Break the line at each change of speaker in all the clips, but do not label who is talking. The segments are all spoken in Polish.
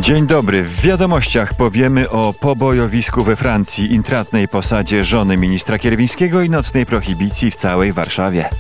Dzień dobry. W wiadomościach powiemy o pobojowisku we Francji, intratnej posadzie żony ministra Kierwińskiego i nocnej prohibicji w całej Warszawie.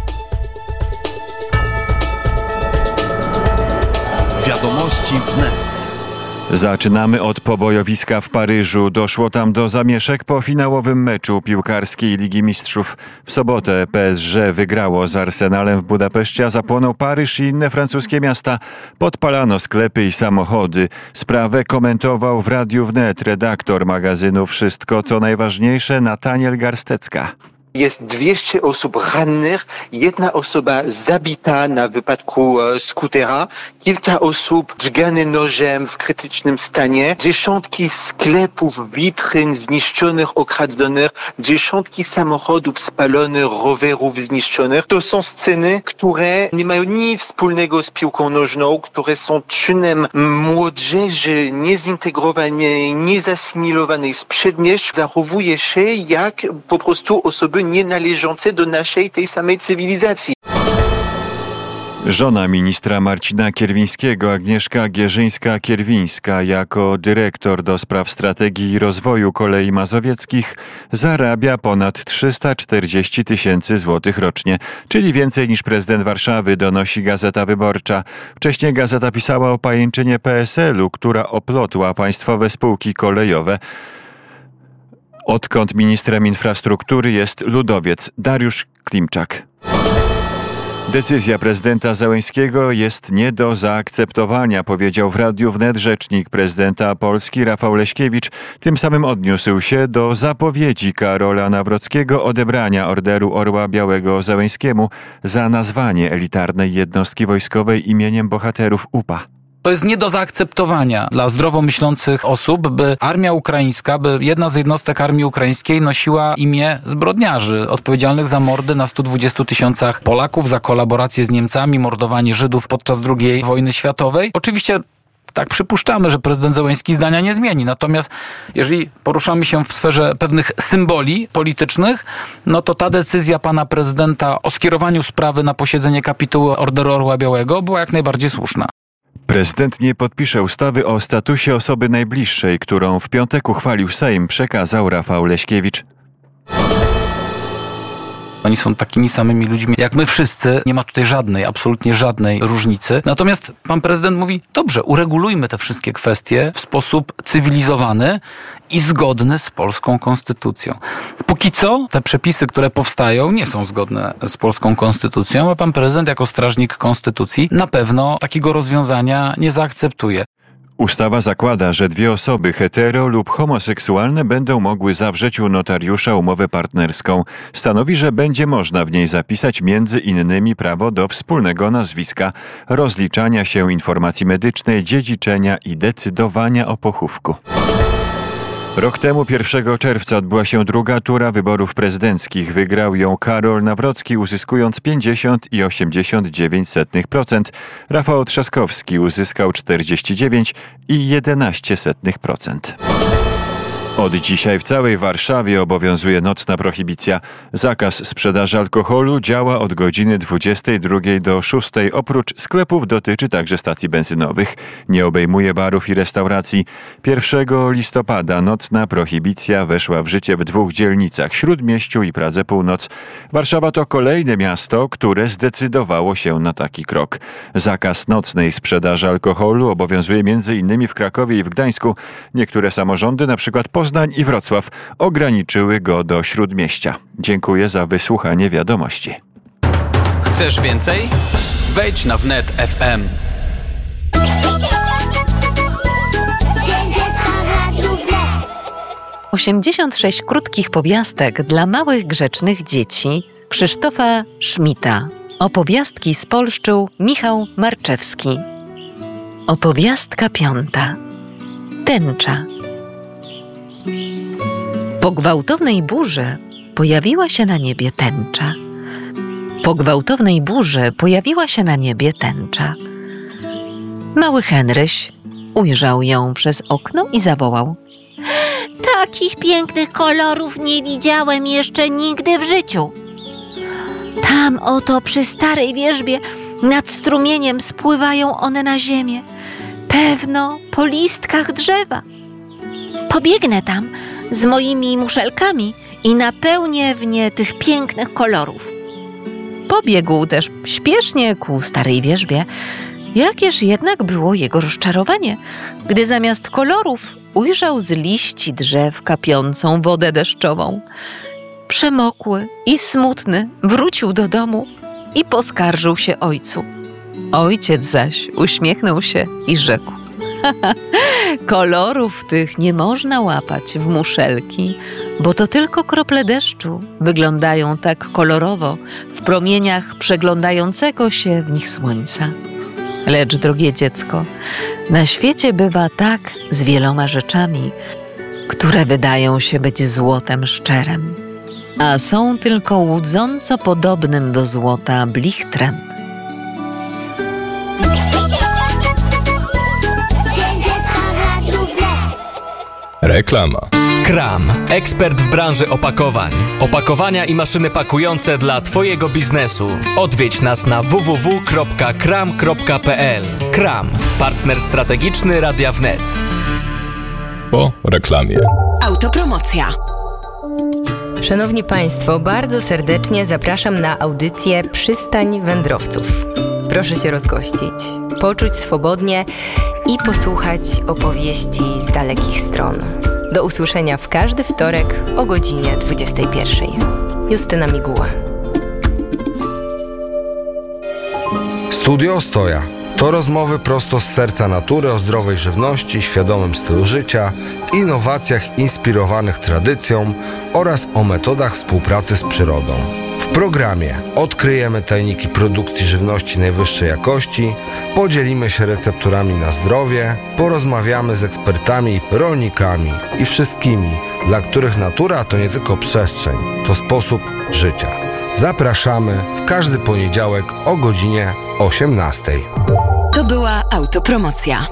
Wiadomości wnet.
Zaczynamy od pobojowiska w Paryżu. Doszło tam do zamieszek po finałowym meczu piłkarskiej Ligi Mistrzów. W sobotę PSG wygrało z Arsenalem w Budapeszcie, a zapłonął Paryż i inne francuskie miasta. Podpalano sklepy i samochody. Sprawę komentował w Radiu Wnet redaktor magazynu Wszystko, co najważniejsze, Nataniel Garstecka.
Jest 200 osób rannych, jedna osoba zabita na wypadku skutera, kilka osób dźgane nożem w krytycznym stanie, dziesiątki sklepów, witryn zniszczonych, okradzionych, dziesiątki samochodów spalonych, rowerów zniszczonych. To są sceny, które nie mają nic wspólnego z piłką nożną, które są czynem młodzieży niezintegrowanej, niezasymilowanej z przedmieść. Zachowuje się jak po prostu osoby nie należące do naszej tej samej cywilizacji.
Żona ministra Marcina Kierwińskiego, Agnieszka Gierzyńska-Kierwińska, jako dyrektor do spraw strategii i rozwoju kolei mazowieckich zarabia ponad 340 000 złotych rocznie, czyli więcej niż prezydent Warszawy, donosi Gazeta Wyborcza. Wcześniej gazeta pisała o pajęczynie PSL-u, która oplotła państwowe spółki kolejowe. Odkąd ministrem infrastruktury jest ludowiec Dariusz Klimczak. Decyzja prezydenta Załęskiego jest nie do zaakceptowania, powiedział w Radiu Wnet rzecznik prezydenta Polski Rafał Leśkiewicz. Tym samym odniósł się do zapowiedzi Karola Nawrockiego odebrania Orderu Orła Białego Załęskiemu za nazwanie elitarnej jednostki wojskowej imieniem bohaterów UPA.
To jest nie do zaakceptowania dla zdrowo myślących osób, by armia ukraińska, by jedna z jednostek armii ukraińskiej nosiła imię zbrodniarzy odpowiedzialnych za mordy na 120 000 Polaków, za kolaborację z Niemcami, mordowanie Żydów podczas II wojny światowej. Oczywiście tak przypuszczamy, że prezydent Załęski zdania nie zmieni. Natomiast jeżeli poruszamy się w sferze pewnych symboli politycznych, no to ta decyzja pana prezydenta o skierowaniu sprawy na posiedzenie kapituły Orderu Orła Białego była jak najbardziej słuszna.
Prezydent nie podpisze ustawy o statusie osoby najbliższej, którą w piątek uchwalił Sejm, przekazał Rafał Leśkiewicz.
Oni są takimi samymi ludźmi jak my wszyscy. Nie ma tutaj absolutnie żadnej różnicy. Natomiast pan prezydent mówi, dobrze, uregulujmy te wszystkie kwestie w sposób cywilizowany i zgodny z polską konstytucją. Póki co te przepisy, które powstają, nie są zgodne z polską konstytucją, a pan prezydent jako strażnik konstytucji na pewno takiego rozwiązania nie zaakceptuje.
Ustawa zakłada, że dwie osoby hetero lub homoseksualne będą mogły zawrzeć u notariusza umowę partnerską. Stanowi, że będzie można w niej zapisać między innymi prawo do wspólnego nazwiska, rozliczania się informacji medycznej, dziedziczenia i decydowania o pochówku. Rok temu, 1 czerwca, odbyła się druga tura wyborów prezydenckich. Wygrał ją Karol Nawrocki, uzyskując 50,89%. Rafał Trzaskowski uzyskał 49,11%. Od dzisiaj w całej Warszawie obowiązuje nocna prohibicja. Zakaz sprzedaży alkoholu działa od godziny 22 do 6. Oprócz sklepów dotyczy także stacji benzynowych. Nie obejmuje barów i restauracji. 1 listopada nocna prohibicja weszła w życie w 2 dzielnicach: Śródmieściu i Pradze Północ. Warszawa to kolejne miasto, które zdecydowało się na taki krok. Zakaz nocnej sprzedaży alkoholu obowiązuje m.in. w Krakowie i w Gdańsku. Niektóre samorządy, np. Poznań i Wrocław, ograniczyły go do Śródmieścia. Dziękuję za wysłuchanie wiadomości.
Chcesz więcej? Wejdź na wnet FM.
86 krótkich powiastek dla małych, grzecznych dzieci Krzysztofa Szmita. Opowiastki spolszczył Michał Marczewski. Opowiastka 5. Tęcza. Po gwałtownej burzy pojawiła się na niebie tęcza. Po gwałtownej burzy pojawiła się na niebie tęcza. Mały Henryś ujrzał ją przez okno i zawołał:
Takich pięknych kolorów nie widziałem jeszcze nigdy w życiu. Tam oto przy starej wierzbie nad strumieniem spływają one na ziemię. Pewno po listkach drzewa. Pobiegnę tam z moimi muszelkami i napełnię w nie tych pięknych kolorów.
Pobiegł też śpiesznie ku starej wierzbie. Jakież jednak było jego rozczarowanie, gdy zamiast kolorów ujrzał z liści drzew kapiącą wodę deszczową. Przemokły i smutny wrócił do domu i poskarżył się ojcu. Ojciec zaś uśmiechnął się i rzekł: kolorów tych nie można łapać w muszelki, bo to tylko krople deszczu wyglądają tak kolorowo w promieniach przeglądającego się w nich słońca. Lecz, drogie dziecko, na świecie bywa tak z wieloma rzeczami, które wydają się być złotem szczerem, a są tylko łudząco podobnym do złota blichtrem.
Reklama.
Kram, ekspert w branży opakowań. Opakowania i maszyny pakujące dla Twojego biznesu. Odwiedź nas na www.kram.pl. Kram, partner strategiczny Radia Wnet.
Po reklamie.
Autopromocja. Szanowni Państwo, bardzo serdecznie zapraszam na audycję Przystań Wędrowców. Proszę się rozgościć, poczuć swobodnie i posłuchać opowieści z dalekich stron. Do usłyszenia w każdy wtorek o godzinie 21. Justyna Miguła.
Studio Ostoja. To rozmowy prosto z serca natury o zdrowej żywności, świadomym stylu życia, innowacjach inspirowanych tradycją oraz o metodach współpracy z przyrodą. W programie odkryjemy tajniki produkcji żywności najwyższej jakości, podzielimy się recepturami na zdrowie, porozmawiamy z ekspertami, rolnikami i wszystkimi, dla których natura to nie tylko przestrzeń, to sposób życia. Zapraszamy w każdy poniedziałek o godzinie 18.
To była autopromocja.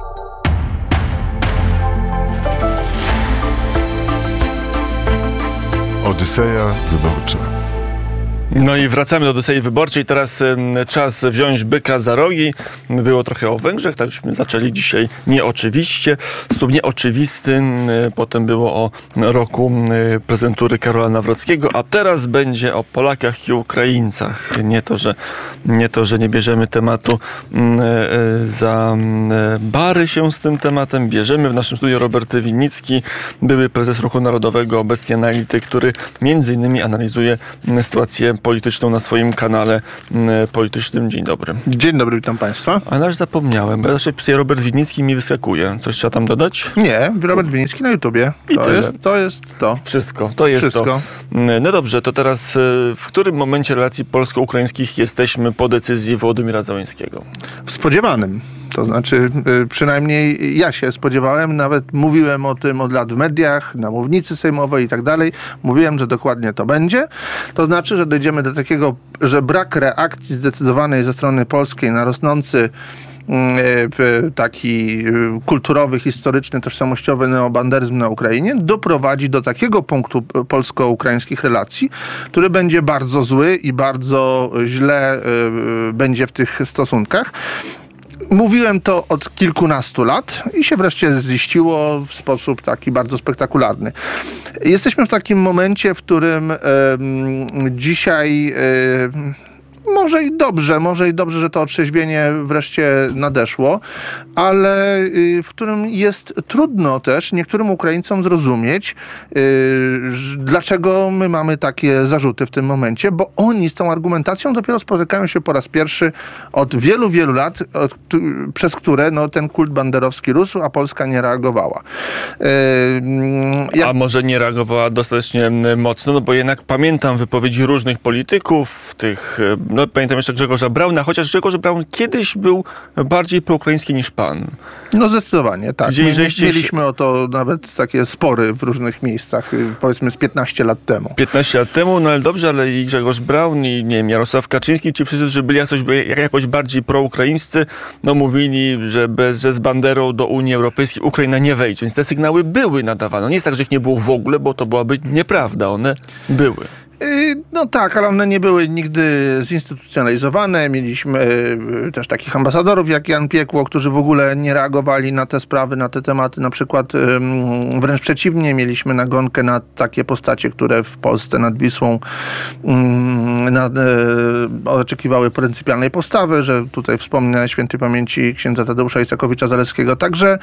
Odyseja wyborcza.
No i wracamy do Odysei Wyborczej. Teraz czas wziąć byka za rogi. Było trochę o Węgrzech, tak żeśmy zaczęli dzisiaj nieoczywiście. Sposób nieoczywisty. Potem było o roku prezydentury Karola Nawrockiego, a teraz będzie o Polakach i Ukraińcach. Nie to, że nie bierzemy tematu za bary się z tym tematem. Bierzemy. W naszym studiu Robert Winnicki, były prezes Ruchu Narodowego, obecnie analityk, który między innymi analizuje sytuację polityczną na swoim kanale politycznym. Dzień dobry.
Dzień dobry, witam Państwa.
A nasz zapomniałem, bo zawsze pisuję Robert Winnicki mi wyskakuje. Coś trzeba tam dodać?
Nie, Robert Winnicki na YouTubie. To jest to.
Wszystko. To jest
Wszystko.
to. No dobrze, to teraz w którym momencie relacji polsko-ukraińskich jesteśmy po decyzji Wołodymyra Zełenskiego?
W spodziewanym. To znaczy, przynajmniej ja się spodziewałem, nawet mówiłem o tym od lat w mediach, na mównicy sejmowej i tak dalej. Mówiłem, że dokładnie to będzie. To znaczy, że dojdziemy do takiego, że brak reakcji zdecydowanej ze strony polskiej na rosnący taki kulturowy, historyczny, tożsamościowy neobanderyzm na Ukrainie doprowadzi do takiego punktu polsko-ukraińskich relacji, który będzie bardzo zły i bardzo źle będzie w tych stosunkach. Mówiłem to od kilkunastu lat i się wreszcie ziściło w sposób taki bardzo spektakularny. Jesteśmy w takim momencie, w którym dzisiaj może i dobrze, że to otrzeźwienie wreszcie nadeszło, ale w którym jest trudno też niektórym Ukraińcom zrozumieć, dlaczego my mamy takie zarzuty w tym momencie, bo oni z tą argumentacją dopiero spotykają się po raz pierwszy od wielu, wielu lat, przez które ten kult banderowski rósł, a Polska nie reagowała.
A może nie reagowała dostatecznie mocno, no bo jednak pamiętam wypowiedzi różnych polityków, pamiętam jeszcze Grzegorza Brauna, chociaż Grzegorz Braun kiedyś był bardziej proukraiński niż pan.
No zdecydowanie, tak. Mieliśmy o to nawet takie spory w różnych miejscach, powiedzmy z 15 lat temu.
15 lat temu, no ale dobrze, ale i Grzegorz Braun, i nie wiem, Jarosław Kaczyński, ci wszyscy, którzy byli jakoś bardziej proukraińscy, mówili, że z banderą do Unii Europejskiej Ukraina nie wejdzie. Więc te sygnały były nadawane. Nie jest tak, że ich nie było w ogóle, bo to byłaby nieprawda. One były.
No tak, ale one nie były nigdy zinstytucjonalizowane. Mieliśmy też takich ambasadorów jak Jan Piekło, którzy w ogóle nie reagowali na te sprawy, na te tematy. Na przykład wręcz przeciwnie, mieliśmy nagonkę na takie postacie, które w Polsce nad Wisłą oczekiwały pryncypialnej postawy, że tutaj wspomnę świętej pamięci księdza Tadeusza Isakowicza-Zaleskiego. Także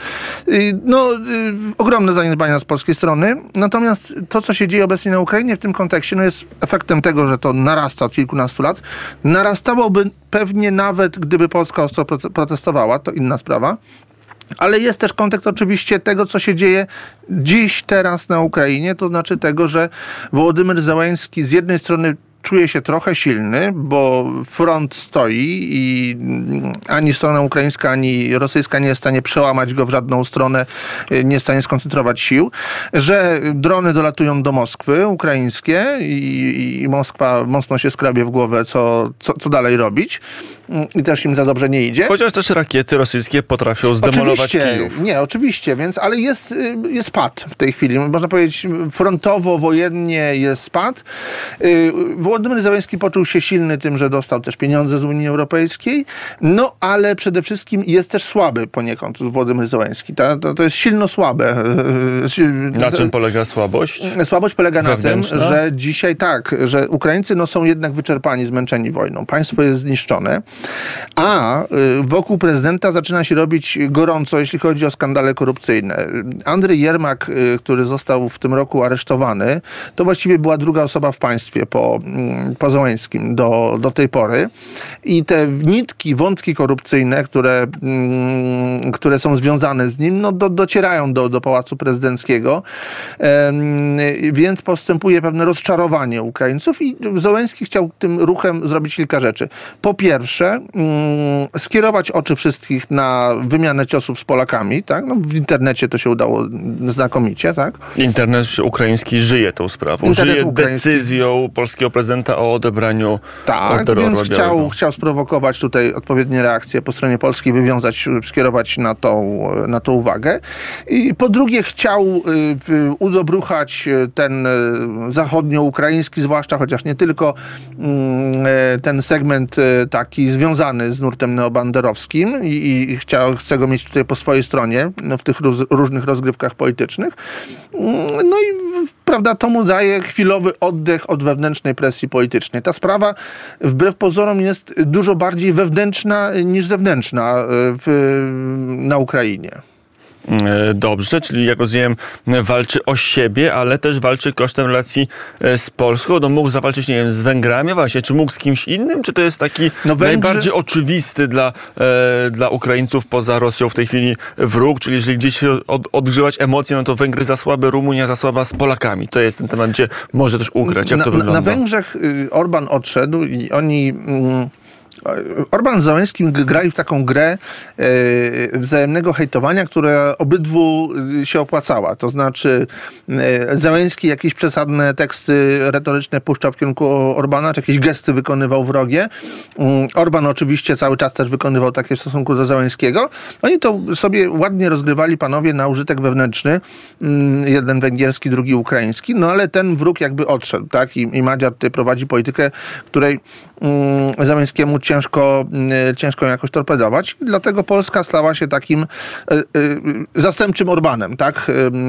ogromne zaniedbania z polskiej strony. Natomiast to, co się dzieje obecnie na Ukrainie w tym kontekście, jest efektem tego, że to narasta od kilkunastu lat. Narastałoby pewnie nawet, gdyby Polska ostro protestowała, to inna sprawa. Ale jest też kontekst oczywiście tego, co się dzieje dziś, teraz na Ukrainie, to znaczy tego, że Wołodymyr Zełenski z jednej strony czuje się trochę silny, bo front stoi i ani strona ukraińska, ani rosyjska nie jest w stanie przełamać go w żadną stronę, nie jest w stanie skoncentrować sił, że drony dolatują do Moskwy ukraińskie i Moskwa mocno się skrabie w głowę, co dalej robić. I też im za dobrze nie idzie.
Chociaż też rakiety rosyjskie potrafią zdemolować Kijów.
Nie, oczywiście, więc, ale jest spad w tej chwili. Można powiedzieć, frontowo, wojennie jest spad. Wołodymyr Zełenski poczuł się silny tym, że dostał też pieniądze z Unii Europejskiej, no ale przede wszystkim jest też słaby poniekąd Wołodymyr Zełenski. To jest silno słabe.
Na czym polega słabość?
Słabość polega
wewnętrzna?
na tym, że dzisiaj że Ukraińcy są jednak wyczerpani, zmęczeni wojną. Państwo jest zniszczone. A wokół prezydenta zaczyna się robić gorąco, jeśli chodzi o skandale korupcyjne. Andrzej Jermak, który został w tym roku aresztowany, to właściwie była druga osoba w państwie po Zełenskim do tej pory. I te wątki korupcyjne, które są związane z nim, docierają do Pałacu Prezydenckiego. Więc postępuje pewne rozczarowanie Ukraińców i Zełenski chciał tym ruchem zrobić kilka rzeczy. Po pierwsze, skierować oczy wszystkich na wymianę ciosów z Polakami, tak? W internecie to się udało znakomicie, tak?
Internet ukraiński żyje tą sprawą. Żyje decyzją polskiego prezydenta o odebraniu orderu
więc
orłowego.
chciał sprowokować tutaj odpowiednie reakcje po stronie polskiej, skierować na to uwagę. I po drugie chciał udobruchać ten zachodnioukraiński, zwłaszcza, chociaż nie tylko, ten segment taki związany z nurtem neobanderowskim i chce go mieć tutaj po swojej stronie w tych różnych rozgrywkach politycznych. No i prawda, to mu daje chwilowy oddech od wewnętrznej presji politycznej. Ta sprawa wbrew pozorom jest dużo bardziej wewnętrzna niż zewnętrzna na Ukrainie.
Dobrze, czyli jak rozumiem, walczy o siebie, ale też walczy kosztem relacji z Polską. Mógł zawalczyć, nie wiem, z Węgrami właśnie, czy mógł z kimś innym? Czy to jest taki najbardziej oczywisty dla Ukraińców poza Rosją w tej chwili wróg? Czyli jeżeli gdzieś odgrzewać emocje, no to Węgry za słabe, Rumunia za słaba z Polakami. To jest ten temat, gdzie może też ugrać. Jak to wygląda?
Na Węgrzech Orbán odszedł i oni... Orbán z Zełenskim grali w taką grę wzajemnego hejtowania, która obydwu się opłacała. To znaczy Zełenski jakieś przesadne teksty retoryczne puszczał w kierunku Orbána, czy jakieś gesty wykonywał wrogie. Orbán oczywiście cały czas też wykonywał takie w stosunku do Zełenskiego. Oni to sobie ładnie rozgrywali panowie na użytek wewnętrzny. Jeden węgierski, drugi ukraiński. No ale ten wróg jakby odszedł, tak? I Madziar tutaj prowadzi politykę, której Zełenskiemu ciężko jakoś torpedować. Dlatego Polska stała się takim zastępczym Orbánem, tak?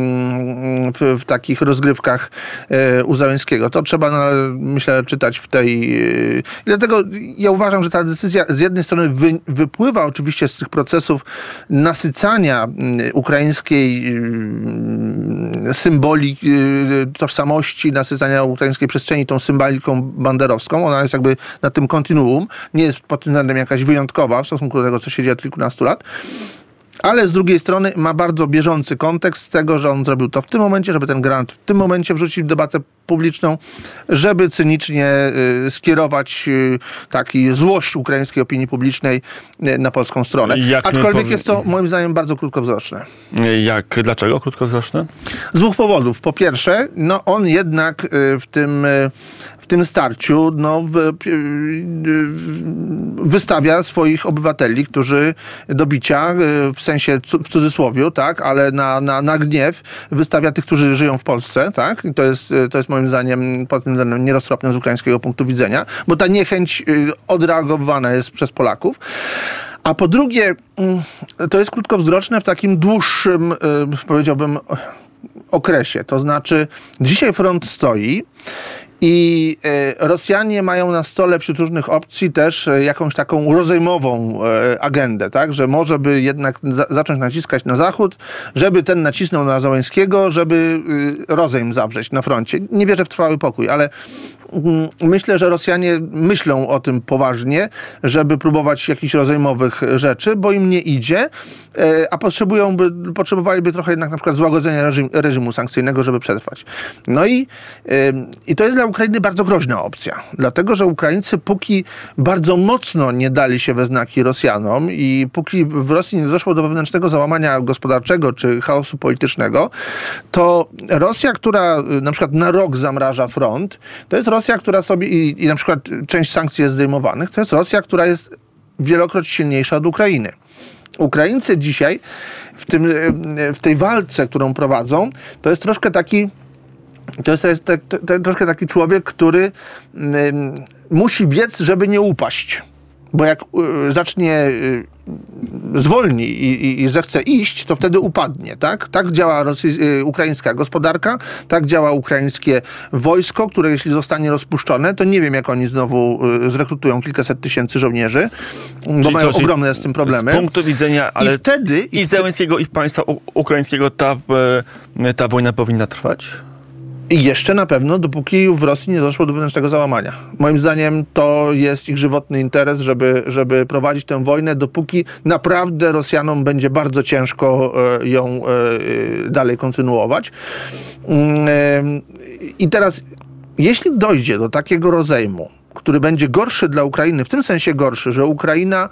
W takich rozgrywkach u Zełenskiego. To trzeba, myślę, czytać w tej... Dlatego ja uważam, że ta decyzja z jednej strony wypływa oczywiście z tych procesów nasycania ukraińskiej symboli tożsamości, nasycania ukraińskiej przestrzeni tą symboliką banderowską. Ona jest jakby na tym kontinuum. Nie jest pod tym względem jakaś wyjątkowa w stosunku do tego, co się dzieje od kilkunastu lat. Ale z drugiej strony ma bardzo bieżący kontekst tego, że on zrobił to w tym momencie, żeby ten grant w tym momencie wrzucić w debatę publiczną, żeby cynicznie skierować złość ukraińskiej opinii publicznej na polską stronę. Aczkolwiek jest to moim zdaniem bardzo krótkowzroczne.
Dlaczego krótkowzroczne?
Z dwóch powodów. Po pierwsze, on jednak w tym starciu wystawia swoich obywateli, którzy do bicia, w sensie w cudzysłowiu, tak, ale na gniew wystawia tych, którzy żyją w Polsce, tak, i to jest moim zdaniem pod tym względem nieroztropne z ukraińskiego punktu widzenia, bo ta niechęć odreagowana jest przez Polaków. A po drugie, to jest krótkowzroczne w takim dłuższym, powiedziałbym, okresie. To znaczy, dzisiaj front stoi i Rosjanie mają na stole wśród różnych opcji też jakąś taką rozejmową agendę, tak? Że może by jednak zacząć naciskać na Zachód, żeby ten nacisnął na Załęskiego, żeby rozejm zawrzeć na froncie. Nie wierzę w trwały pokój, ale myślę, że Rosjanie myślą o tym poważnie, żeby próbować jakichś rozejmowych rzeczy, bo im nie idzie, a potrzebowaliby trochę jednak na przykład złagodzenia reżimu sankcyjnego, żeby przetrwać. No i to jest dla Ukrainy bardzo groźna opcja, dlatego że Ukraińcy póki bardzo mocno nie dali się we znaki Rosjanom i póki w Rosji nie doszło do wewnętrznego załamania gospodarczego czy chaosu politycznego, to Rosja, która na przykład na rok zamraża front, to jest Rosja, która sobie i na przykład część sankcji jest zdejmowanych, to jest Rosja, która jest wielokroć silniejsza od Ukrainy. Ukraińcy dzisiaj w tej walce, którą prowadzą, to jest troszkę taki człowiek, który musi biec, żeby nie upaść. Bo jak zacznie zwolni i zechce iść, to wtedy upadnie, tak? Tak działa ukraińska gospodarka, tak działa ukraińskie wojsko, które jeśli zostanie rozpuszczone, to nie wiem, jak oni znowu zrekrutują kilkaset tysięcy żołnierzy, bo mają ogromne z tym problemy.
Z punktu widzenia, ale i Zełenskiego, i państwa ukraińskiego ta wojna powinna trwać?
I jeszcze na pewno, dopóki w Rosji nie doszło do wewnętrznego załamania. Moim zdaniem to jest ich żywotny interes, żeby prowadzić tę wojnę, dopóki naprawdę Rosjanom będzie bardzo ciężko ją dalej kontynuować. I teraz, jeśli dojdzie do takiego rozejmu, który będzie gorszy dla Ukrainy, w tym sensie gorszy, że Ukraina,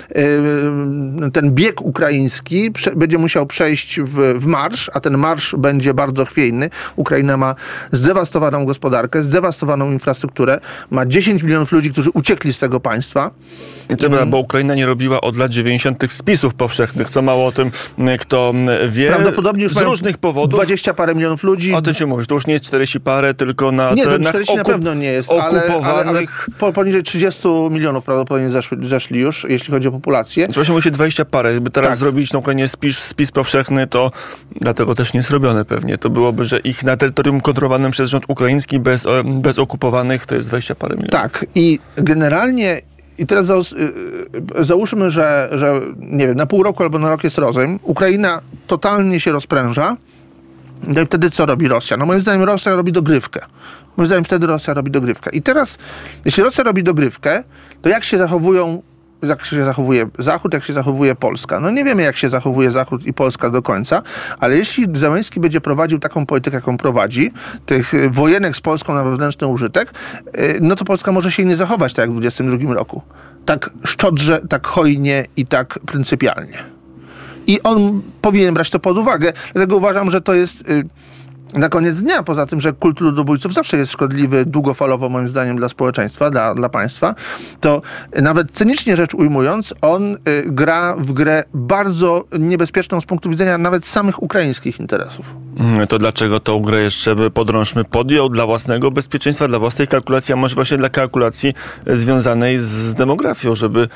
ten bieg ukraiński będzie musiał przejść w marsz, a ten marsz będzie bardzo chwiejny. Ukraina ma zdewastowaną gospodarkę, zdewastowaną infrastrukturę, ma 10 milionów ludzi, którzy uciekli z tego państwa.
Bo Ukraina nie robiła od lat 90. spisów powszechnych, co mało o tym, kto wie.
Prawdopodobnie już
z różnych powodów.
20 parę milionów ludzi.
O tym się mówisz, to już nie jest 40 parę, tylko na
nie,
terenach
40 na pewno nie jest, ale poniżej 30 milionów prawdopodobnie zeszli już, jeśli chodzi o populację.
Właśnie mówi się 20 parę. Gdyby teraz zrobić na Ukrainie spis powszechny, to dlatego też nie jest robione pewnie. To byłoby, że ich na terytorium kontrolowanym przez rząd ukraiński bez okupowanych to jest 20 parę milionów. Tak.
I generalnie i teraz załóżmy, że nie wiem, na pół roku albo na rok jest rozejm. Ukraina totalnie się rozpręża. No i wtedy co robi Rosja? No moim zdaniem Rosja robi dogrywkę. Moim zdaniem wtedy Rosja robi dogrywkę. I teraz, jeśli Rosja robi dogrywkę, to jak się zachowuje Zachód, jak się zachowuje Polska? No nie wiemy, jak się zachowuje Zachód i Polska do końca, ale jeśli Zełenski będzie prowadził taką politykę, jaką prowadzi, tych wojenek z Polską na wewnętrzny użytek, no to Polska może się nie zachować tak jak w 2022 roku. Tak szczodrze, tak hojnie i tak pryncypialnie. I on powinien brać to pod uwagę. Dlatego uważam, że to jest na koniec dnia, poza tym, że kult ludobójców zawsze jest szkodliwy długofalowo, moim zdaniem, dla społeczeństwa, dla państwa, to nawet cynicznie rzecz ujmując, on gra w grę bardzo niebezpieczną z punktu widzenia nawet samych ukraińskich interesów.
To dlaczego tą grę jeszcze Podrążny podjął? Dla własnego bezpieczeństwa, dla własnej kalkulacji, a może właśnie dla kalkulacji związanej z demografią, żeby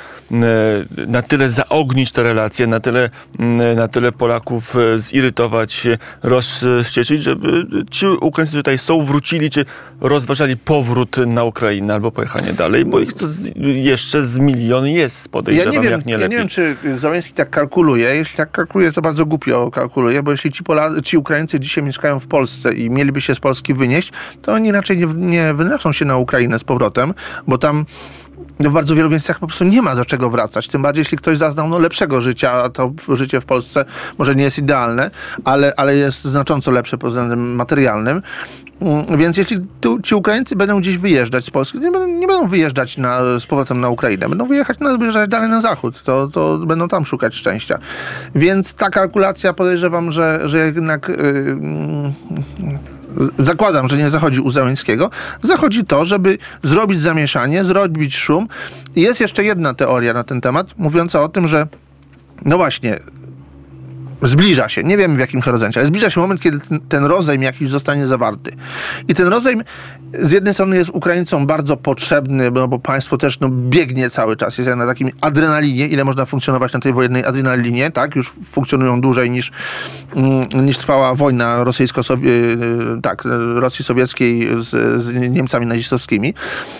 na tyle zaognić te relacje, na tyle Polaków zirytować, rozwścieczyć, żeby ci Ukraińcy tutaj są, wrócili, czy rozważali powrót na Ukrainę albo pojechanie dalej, bo ich jeszcze z milion jest, podejrzewam, jak nie lepiej.
Ja nie wiem, czy Zełenski tak kalkuluje. Jeśli tak kalkuluje, to bardzo głupio kalkuluje, bo jeśli ci Ukraińcy dzisiaj mieszkają w Polsce i mieliby się z Polski wynieść, to oni raczej nie wynoszą się na Ukrainę z powrotem, bo tam w bardzo wielu miejscach po prostu nie ma do czego wracać. Tym bardziej, jeśli ktoś zaznał lepszego życia, a to życie w Polsce może nie jest idealne, ale jest znacząco lepsze pod względem materialnym. Więc jeśli ci Ukraińcy będą gdzieś wyjeżdżać z Polski, nie będą wyjeżdżać z powrotem na Ukrainę. Będą wyjeżdżać dalej na zachód. To będą tam szukać szczęścia. Więc ta kalkulacja, podejrzewam, że jednak zakładam, że nie zachodzi u Zełenskiego, zachodzi to, żeby zrobić zamieszanie, zrobić szum. I jest jeszcze jedna teoria na ten temat, mówiąca o tym, że no właśnie, zbliża się, nie wiem w jakim horyzoncie, ale zbliża się moment, kiedy ten rozejm jakiś zostanie zawarty. I ten rozejm z jednej strony jest Ukraińcom bardzo potrzebny, bo państwo też biegnie cały czas, jest na takim adrenalinie, ile można funkcjonować na tej wojennej adrenalinie, tak? Już funkcjonują dłużej niż trwała wojna Rosji sowieckiej z Niemcami nazistowskimi.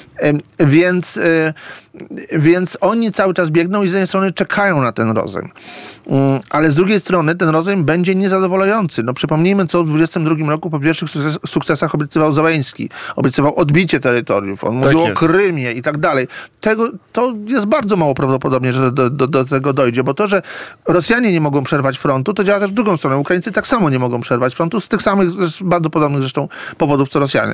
Więc oni cały czas biegną i z jednej strony czekają na ten rozejm. Ale z drugiej strony ten rozejm będzie niezadowalający. Przypomnijmy, co w 2022 roku po pierwszych sukcesach obiecywał Zełenski. Obiecywał odbicie terytoriów. On mówił o Krymie i tak dalej. To jest bardzo mało prawdopodobne, że do tego dojdzie, bo to, że Rosjanie nie mogą przerwać frontu, to działa też w drugą stronę. Ukraińcy tak samo nie mogą przerwać frontu z tych samych, bardzo podobnych zresztą powodów, co Rosjanie.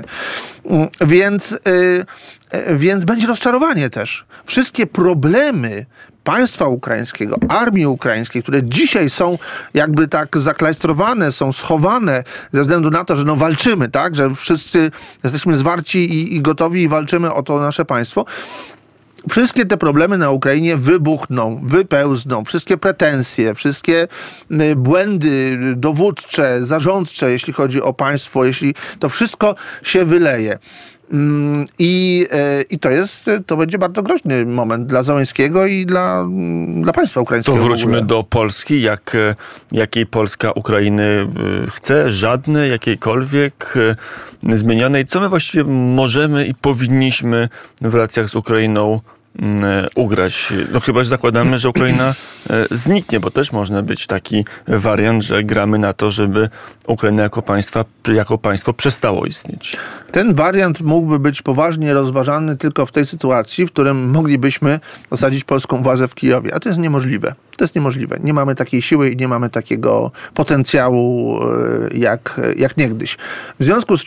Więc będzie rozczarowanie też. Wszystkie problemy państwa ukraińskiego, armii ukraińskiej, które dzisiaj są jakby tak zaklajstrowane, są schowane ze względu na to, że walczymy, tak, że wszyscy jesteśmy zwarci i gotowi i walczymy o to nasze państwo. Wszystkie te problemy na Ukrainie wybuchną, wypełzną, wszystkie pretensje, wszystkie błędy dowódcze, zarządcze, jeśli chodzi o państwo, jeśli to wszystko się wyleje. I to będzie bardzo groźny moment dla Zełenskiego i dla państwa ukraińskiego.
To wróćmy do Polski. Jakiej Polska Ukrainy chce? Żadnej, jakiejkolwiek zmienionej. Co my właściwie możemy i powinniśmy w relacjach z Ukrainą ugrać? Chyba, że zakładamy, że Ukraina zniknie, bo też można być taki wariant, że gramy na to, żeby Ukraina jako państwo przestało istnieć.
Ten wariant mógłby być poważnie rozważany tylko w tej sytuacji, w którym moglibyśmy osadzić polską władzę w Kijowie, a to jest niemożliwe. To jest niemożliwe. Nie mamy takiej siły i nie mamy takiego potencjału jak niegdyś. W związku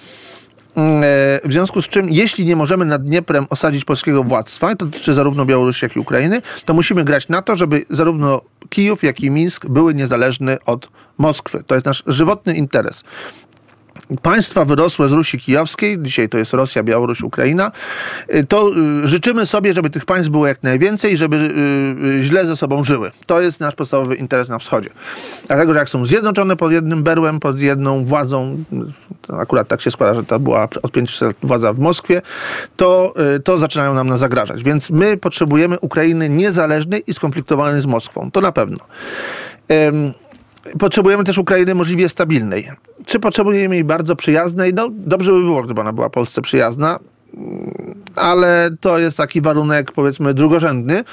z czym, jeśli nie możemy nad Dnieprem osadzić polskiego władztwa, i to dotyczy zarówno Białorusi, jak i Ukrainy, to musimy grać na to, żeby zarówno Kijów, jak i Mińsk były niezależne od Moskwy. To jest nasz żywotny interes. Państwa wyrosłe z Rusi Kijowskiej, dzisiaj to jest Rosja, Białoruś, Ukraina, to życzymy sobie, żeby tych państw było jak najwięcej, żeby źle ze sobą żyły. To jest nasz podstawowy interes na wschodzie. Dlatego, że jak są zjednoczone pod jednym berłem, pod jedną władzą, to akurat tak się składa, że to była od 500 lat władza w Moskwie, to zaczynają nam zagrażać. Więc my potrzebujemy Ukrainy niezależnej i skonfliktowanej z Moskwą. To na pewno. Potrzebujemy też Ukrainy możliwie stabilnej. Czy potrzebujemy jej bardzo przyjaznej? Dobrze by było, gdyby ona była Polsce przyjazna, ale to jest taki warunek, powiedzmy, drugorzędny.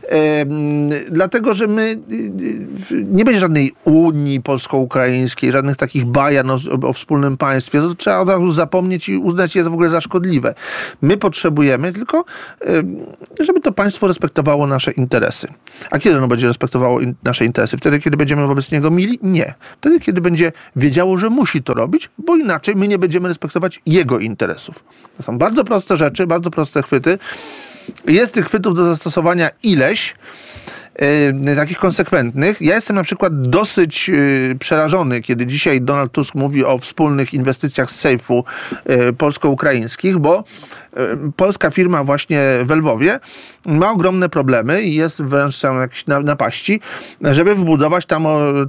Dlatego, że nie będzie żadnej Unii polsko-ukraińskiej, żadnych takich bajan o wspólnym państwie. To trzeba od razu zapomnieć i uznać je w ogóle za szkodliwe. My potrzebujemy tylko, żeby to państwo respektowało nasze interesy. A kiedy ono będzie respektowało nasze interesy? Wtedy, kiedy będziemy wobec niego mili? Nie. Wtedy, kiedy będzie wiedziało, że musi to robić, bo inaczej my nie będziemy respektować jego interesów. To są bardzo proste rzeczy, bardzo proste chwyty. Jest tych chwytów do zastosowania ileś, takich konsekwentnych. Ja jestem na przykład dosyć przerażony, kiedy dzisiaj Donald Tusk mówi o wspólnych inwestycjach z sejfu polsko-ukraińskich, bo polska firma właśnie w Lwowie ma ogromne problemy i jest wręcz jakieś napaści, żeby wybudować tam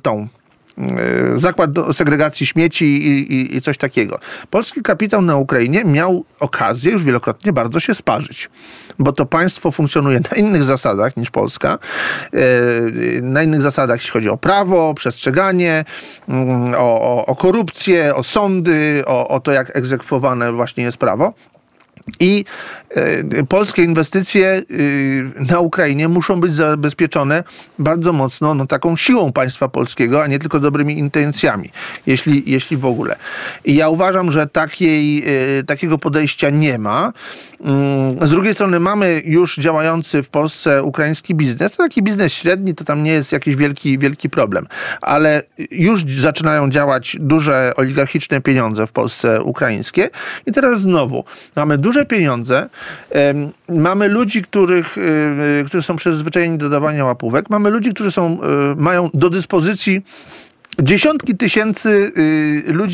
zakład do segregacji śmieci i coś takiego. Polski kapitał na Ukrainie miał okazję już wielokrotnie bardzo się sparzyć, bo to państwo funkcjonuje na innych zasadach niż Polska, na innych zasadach, jeśli chodzi o prawo, o przestrzeganie, o korupcję, o sądy, o to, jak egzekwowane właśnie jest prawo. I polskie inwestycje na Ukrainie muszą być zabezpieczone bardzo mocno taką siłą państwa polskiego, a nie tylko dobrymi intencjami, jeśli w ogóle. I ja uważam, że takiego podejścia nie ma. Z drugiej strony mamy już działający w Polsce ukraiński biznes. To taki biznes średni, to tam nie jest jakiś wielki problem. Ale już zaczynają działać duże oligarchiczne pieniądze w Polsce ukraińskie. I teraz znowu mamy duże pieniądze, mamy ludzi, którzy są przyzwyczajeni do dawania łapówek, mamy ludzi, którzy mają do dyspozycji dziesiątki tysięcy ludzi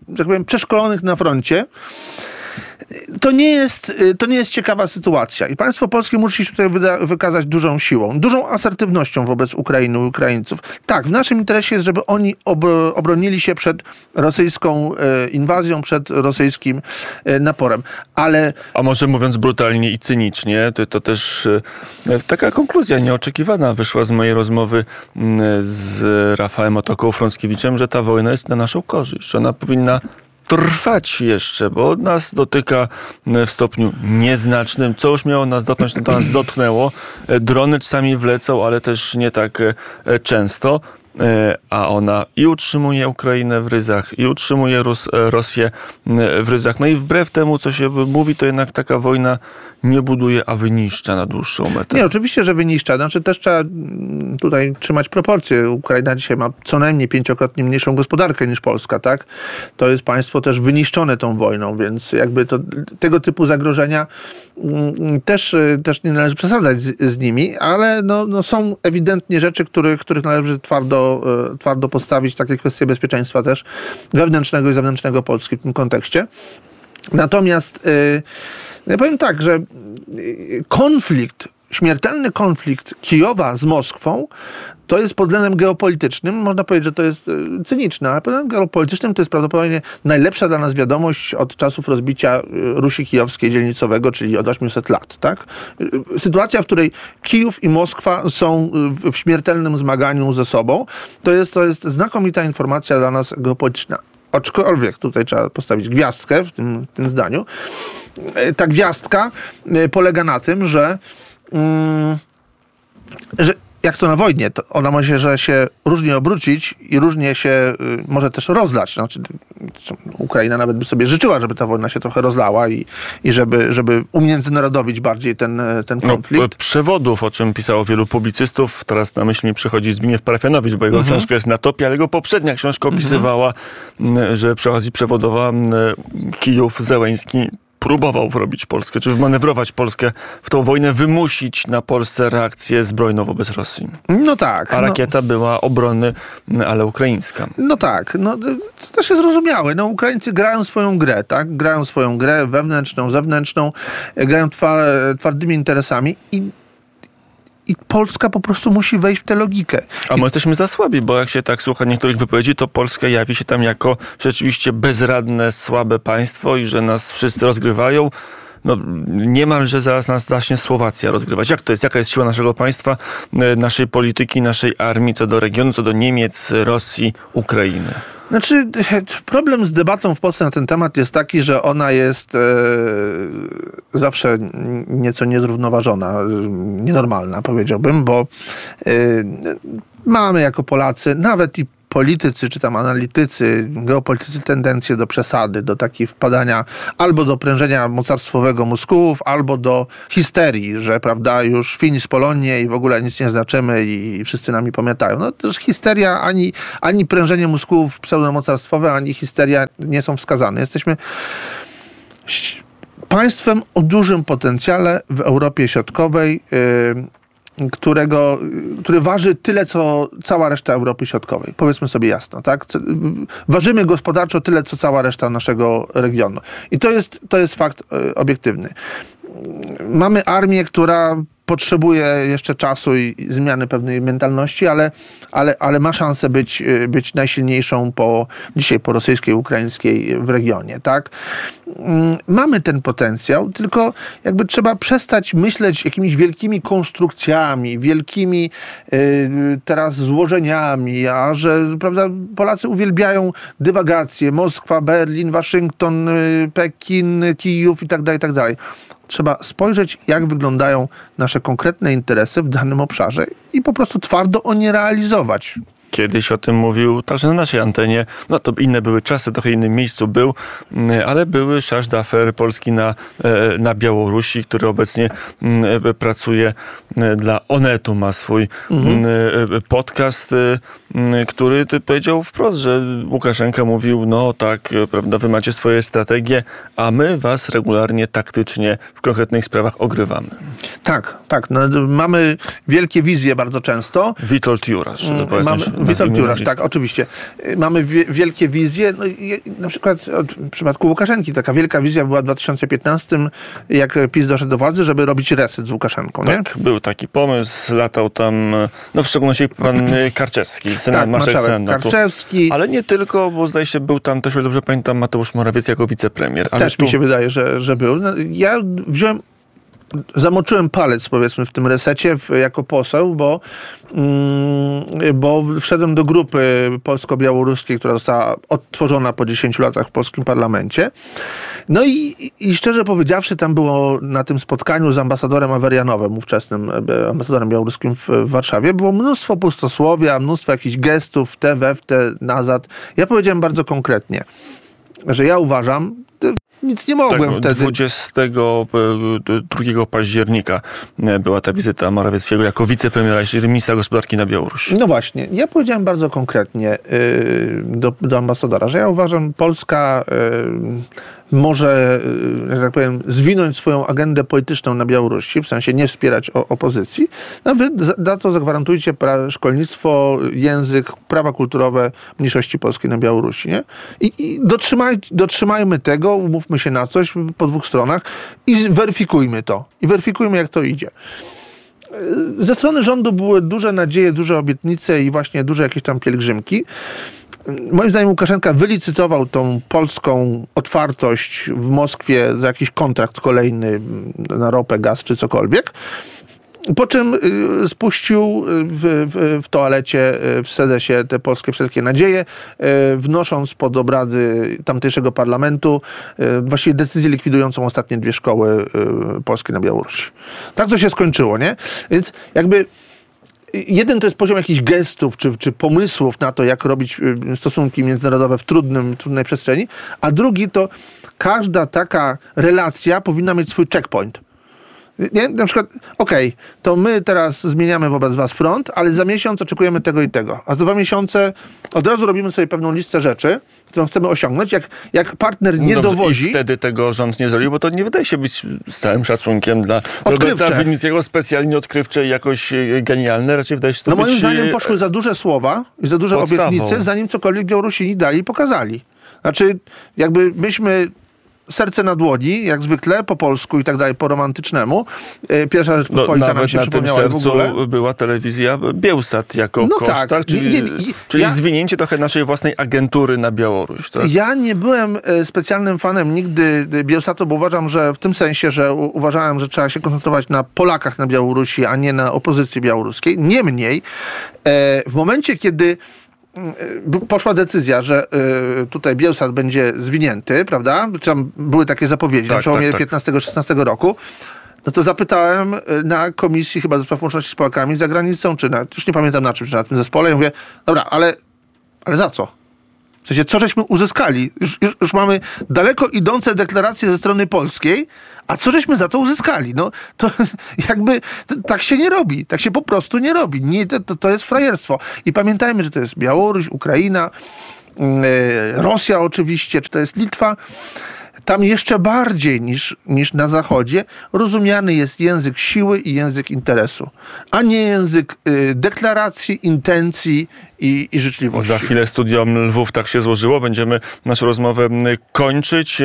tak powiem, przeszkolonych na froncie, to nie jest ciekawa sytuacja. I państwo polskie musi się tutaj wykazać dużą siłą, dużą asertywnością wobec Ukrainy i Ukraińców. Tak, w naszym interesie jest, żeby oni obronili się przed rosyjską inwazją, przed rosyjskim naporem. Ale...
A może mówiąc brutalnie i cynicznie, to też taka konkluzja nieoczekiwana wyszła z mojej rozmowy z Rafałem Otoką-Frąckiewiczem, że ta wojna jest na naszą korzyść, że ona powinna trwać jeszcze, bo nas dotyka w stopniu nieznacznym. Co już miało nas dotknąć, to nas dotknęło. Drony czasami wlecą, ale też nie tak często. A ona i utrzymuje Ukrainę w ryzach, i utrzymuje Rosję w ryzach. No i wbrew temu, co się mówi, to jednak taka wojna nie buduje, a wyniszcza na dłuższą metę.
Nie, oczywiście, że wyniszcza. Znaczy też trzeba tutaj trzymać proporcje. Ukraina dzisiaj ma co najmniej 5-krotnie mniejszą gospodarkę niż Polska, tak? To jest państwo też wyniszczone tą wojną, więc jakby tego typu zagrożenia też nie należy przesadzać z nimi, ale no są ewidentnie rzeczy, których należy twardo postawić, takie kwestie bezpieczeństwa też wewnętrznego i zewnętrznego Polski w tym kontekście. Natomiast ja powiem tak, że śmiertelny konflikt Kijowa z Moskwą to jest pod względem geopolitycznym, można powiedzieć, że to jest cyniczne, ale pod względem geopolitycznym to jest prawdopodobnie najlepsza dla nas wiadomość od czasów rozbicia Rusi Kijowskiej dzielnicowego, czyli od 800 lat. Tak? Sytuacja, w której Kijów i Moskwa są w śmiertelnym zmaganiu ze sobą, to jest znakomita informacja dla nas geopolityczna. Aczkolwiek tutaj trzeba postawić gwiazdkę w tym zdaniu. Ta gwiazdka polega na tym, że jak to na wojnie, to ona może się różnie obrócić i różnie się może też rozlać. Znaczy, Ukraina nawet by sobie życzyła, żeby ta wojna się trochę rozlała i żeby umiędzynarodowić bardziej ten konflikt.
Przewodów, o czym pisało wielu publicystów, teraz na myśl mi przychodzi Zbigniew Parafianowicz, bo jego książka jest na topie, ale jego poprzednia książka opisywała, że przy okazji przewodowa Kijów, Zełenski próbował wrobić Polskę, czy wmanewrować Polskę w tą wojnę, wymusić na Polsce reakcję zbrojną wobec Rosji.
No tak.
A rakieta była obrony, ale ukraińska.
No tak. No, to też jest zrozumiałe. No, Ukraińcy grają swoją grę, tak? Grają swoją grę wewnętrzną, zewnętrzną, grają twardymi interesami i Polska po prostu musi wejść w tę logikę.
A my jesteśmy za słabi, bo jak się tak słucha niektórych wypowiedzi, to Polska jawi się tam jako rzeczywiście bezradne, słabe państwo i że nas wszyscy rozgrywają. No niemalże zaraz nas zacznie Słowacja rozgrywać. Jak to jest? Jaka jest siła naszego państwa, naszej polityki, naszej armii co do regionu, co do Niemiec, Rosji, Ukrainy?
Znaczy, problem z debatą w Polsce na ten temat jest taki, że ona jest zawsze nieco niezrównoważona, nienormalna, powiedziałbym, bo mamy jako Polacy, nawet i politycy, czy tam analitycy, geopolitycy tendencje do przesady, do takiej wpadania albo do prężenia mocarstwowego mózgów, albo do histerii, że prawda, już finis Polonie i w ogóle nic nie znaczymy i wszyscy nami pamiętają. No też histeria, ani prężenie mózgów pseudomocarstwowe, ani histeria nie są wskazane. Jesteśmy państwem o dużym potencjale w Europie Środkowej, który waży tyle, co cała reszta Europy Środkowej. Powiedzmy sobie jasno, tak? Ważymy gospodarczo tyle, co cała reszta naszego regionu. I to jest fakt obiektywny. Mamy armię, która potrzebuje jeszcze czasu i zmiany pewnej mentalności, ale ma szansę być najsilniejszą dzisiaj po rosyjskiej, ukraińskiej w regionie, tak? Mamy ten potencjał, tylko jakby trzeba przestać myśleć jakimiś wielkimi konstrukcjami, wielkimi teraz złożeniami, a że prawda, Polacy uwielbiają dywagacje, Moskwa, Berlin, Waszyngton, Pekin, Kijów i tak dalej. Trzeba spojrzeć, jak wyglądają nasze konkretne interesy w danym obszarze i po prostu twardo o nie realizować.
Kiedyś o tym mówił także na naszej antenie. No to inne były czasy, trochę innym miejscu był, ale były Charles Daffer Polski na Białorusi, który obecnie pracuje dla Onetu, ma swój podcast, który powiedział wprost, że Łukaszenka mówił, no tak, prawda, wy macie swoje strategie, a my was regularnie, taktycznie w konkretnych sprawach ogrywamy.
Tak. No, mamy wielkie wizje bardzo często.
Witold Jurasz, nazwijmy
Jurasz,
nazwisko.
tak, oczywiście. Mamy wielkie wizje. No, na przykład w przypadku Łukaszenki taka wielka wizja była w 2015, jak PiS doszedł do władzy, żeby robić reset z Łukaszenką. Nie?
Tak, był taki pomysł, latał tam, no w szczególności pan Karczewski, marszałek Senatu.
Karczewski.
Ale nie tylko, bo zdaje się, był tam też, o ile dobrze pamiętam, Mateusz Morawiecki jako wicepremier. Ale
też mi się wydaje, że był. No, ja zamoczyłem palec, powiedzmy, w tym resecie jako poseł, bo wszedłem do grupy polsko-białoruskiej, która została odtworzona po 10 latach w polskim parlamencie. No i szczerze powiedziawszy, tam było na tym spotkaniu z ambasadorem Awerianowem, ówczesnym ambasadorem białoruskim w Warszawie, było mnóstwo pustosłowia, mnóstwo jakichś gestów, te, nazad. Ja powiedziałem bardzo konkretnie, że ja uważam, nic nie mogłem wtedy.
22 października była ta wizyta Morawieckiego jako wicepremiera, czyli ministra gospodarki na Białorusi.
No właśnie. Ja powiedziałem bardzo konkretnie do ambasadora, że ja uważam, Polska może, że tak powiem, zwinąć swoją agendę polityczną na Białorusi, w sensie nie wspierać opozycji. No wy za to zagwarantujcie szkolnictwo, język, prawa kulturowe mniejszości polskiej na Białorusi. Nie? I dotrzymajmy tego, umówmy się na coś po dwóch stronach i weryfikujmy to. I weryfikujmy, jak to idzie. Ze strony rządu były duże nadzieje, duże obietnice i właśnie duże jakieś tam pielgrzymki. Moim zdaniem Łukaszenka wylicytował tą polską otwartość w Moskwie za jakiś kontrakt kolejny na ropę, gaz czy cokolwiek. Po czym spuścił w toalecie, w sedesie te polskie wszelkie nadzieje, wnosząc pod obrady tamtejszego parlamentu właściwie decyzję likwidującą ostatnie 2 szkoły polskie na Białorusi. Tak to się skończyło, nie? Więc jakby jeden to jest poziom jakichś gestów czy pomysłów na to, jak robić stosunki międzynarodowe w trudnej przestrzeni, a drugi to każda taka relacja powinna mieć swój checkpoint. Nie? Na przykład, to my teraz zmieniamy wobec was front, ale za miesiąc oczekujemy tego i tego. A za 2 miesiące od razu robimy sobie pewną listę rzeczy, którą chcemy osiągnąć. Jak partner nie dowodzi...
I wtedy tego rząd nie zrobił, bo to nie wydaje się być z całym szacunkiem dla Roberta Winnickiego specjalnie odkrywcze i jakoś genialne. Raczej wydaje się to być...
moim zdaniem poszły za duże słowa i za duże obietnice, zanim cokolwiek Białorusini dali i pokazali. Znaczy, jakby myśmy... serce na dłoni, jak zwykle, po polsku i tak dalej, po romantycznemu. Pierwsza Rzeczpospolita nam się przypomniała w ogóle. Nawet na tym sercu
była telewizja Bielsat jako koszt, tak? Czyli zwinięcie trochę naszej własnej agentury na Białoruś. Tak?
Ja nie byłem specjalnym fanem nigdy Bielsatu, bo uważam, że w tym sensie, że uważałem, że trzeba się koncentrować na Polakach na Białorusi, a nie na opozycji białoruskiej. Niemniej, w momencie, kiedy poszła decyzja, że tutaj Bielsat będzie zwinięty, prawda? Tam były takie zapowiedzi na przełomie 15-16 roku. No to zapytałem na komisji chyba do spraw łączności z Polakami za granicą, już nie pamiętam na czym, czy na tym zespole. Ja mówię, dobra, ale za co? W sensie, co żeśmy uzyskali? Już mamy daleko idące deklaracje ze strony polskiej, a co żeśmy za to uzyskali? No to jakby tak się nie robi. Tak się po prostu nie robi. To jest frajerstwo. I pamiętajmy, że to jest Białoruś, Ukraina, Rosja oczywiście, czy to jest Litwa. Tam jeszcze bardziej niż na Zachodzie rozumiany jest język siły i język interesu, a nie język deklaracji, intencji i życzliwości.
Za chwilę Studium Lwów tak się złożyło. Będziemy naszą rozmowę kończyć.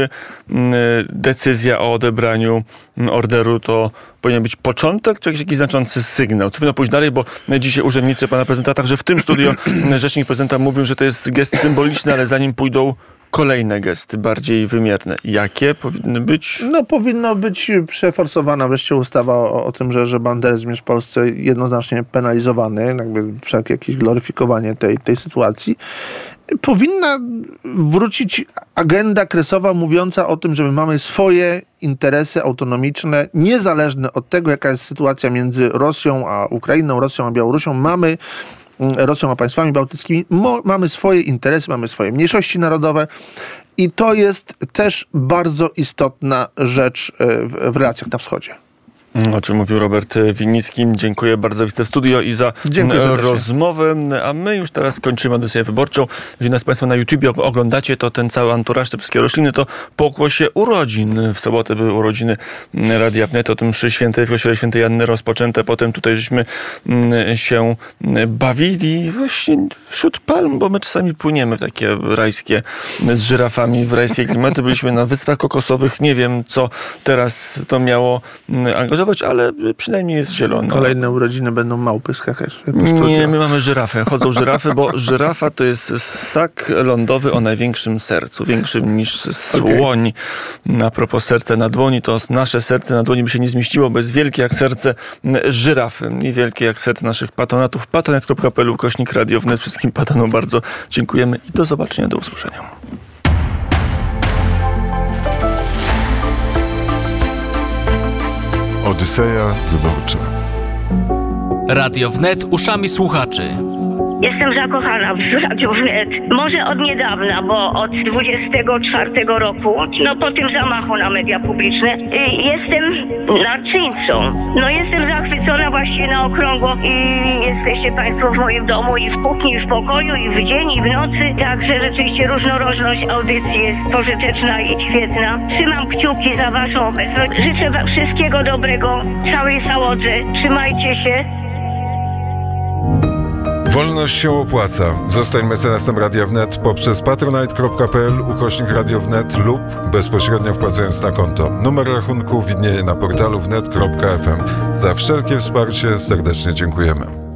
Decyzja o odebraniu orderu to powinien być początek, czy jakiś znaczący sygnał? Co powinno pójść dalej, bo dzisiaj urzędnicy pana prezydenta, także w tym studio rzecznik prezydenta mówił, że to jest gest symboliczny, ale za nim pójdą kolejne gesty, bardziej wymierne. Jakie powinny być?
No powinno być przeforsowana wreszcie ustawa o tym, że banderyzm jest w Polsce jednoznacznie penalizowany, jakby wszelkie jakieś gloryfikowanie tej sytuacji. Powinna wrócić agenda kresowa mówiąca o tym, że my mamy swoje interesy autonomiczne, niezależne od tego, jaka jest sytuacja między Rosją a Ukrainą, Rosją a Białorusią. Rosją a państwami bałtyckimi, mamy swoje interesy, mamy swoje mniejszości narodowe i to jest też bardzo istotna rzecz w relacjach na wschodzie.
O czym mówił Robert Winnicki. Dziękuję bardzo za studio i za rozmowę. A my już teraz kończymy audycję wyborczą. Jeżeli nas Państwo na YouTubie oglądacie, to ten cały anturaż, te wszystkie rośliny, to po okresie urodzin. W sobotę były urodziny Radia Wnet, o tym mszy świętej w kościele świętej Anny rozpoczęte. Potem tutaj żeśmy się bawili właśnie wśród palm, bo my czasami płyniemy w takie rajskie z żyrafami, w rajskie klimaty. Byliśmy na Wyspach Kokosowych. Nie wiem, co teraz to miało angażować, ale przynajmniej jest zielono.
Kolejne urodziny będą małpy skakać.
Nie, my mamy żyrafę. Chodzą żyrafy, bo żyrafa to jest ssak lądowy o największym sercu. Większym niż słoń. A propos serca na dłoni, to nasze serce na dłoni by się nie zmieściło, bo jest wielkie jak serce żyrafy. I wielkie jak serce naszych patronatów. patronat.pl/Radio Wnet. Wszystkim patronom bardzo dziękujemy i do zobaczenia, do usłyszenia.
Odyseja wyborcza.
Radio Wnet uszami słuchaczy.
Jestem zakochana w Radiu Wnet. Może od niedawna, bo od 24 roku, po tym zamachu na media publiczne, jestem narcyńcą. Jestem zachwycona właściwie na okrągło i jesteście Państwo w moim domu i w kuchni, i w pokoju, i w dzień, i w nocy. Także rzeczywiście różnorodność audycji jest pożyteczna i świetna. Trzymam kciuki za Waszą obecność. Życzę Wam wszystkiego dobrego, całej załodze. Trzymajcie się.
Wolność się opłaca. Zostań mecenasem Radia Wnet poprzez patronite.pl/Radio Wnet lub bezpośrednio wpłacając na konto. Numer rachunku widnieje na portalu wnet.fm. Za wszelkie wsparcie serdecznie dziękujemy.